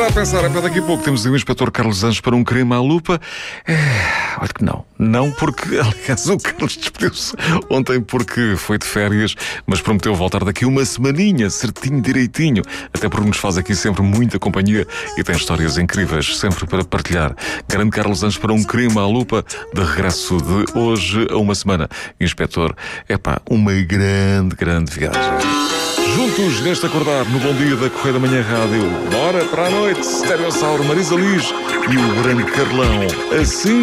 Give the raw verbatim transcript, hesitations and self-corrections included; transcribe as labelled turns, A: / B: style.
A: a pensar, é para daqui a pouco temos o inspetor Carlos Anjos para um creme à lupa. É, olha que não. Não porque, aliás, o Carlos despediu-se ontem porque foi de férias, mas prometeu voltar daqui uma semaninha, certinho, direitinho. Até porque nos faz aqui sempre muita companhia e tem histórias incríveis sempre para partilhar. Grande Carlos Anjos para um creme à lupa, de regresso de hoje a uma semana. Inspetor, é pá, uma grande, grande viagem. Juntos neste acordar no Bom Dia da Correia da Manhã Rádio. Bora para a noite, Stereossauro, Marisa Liz e o grande Carlão. Assim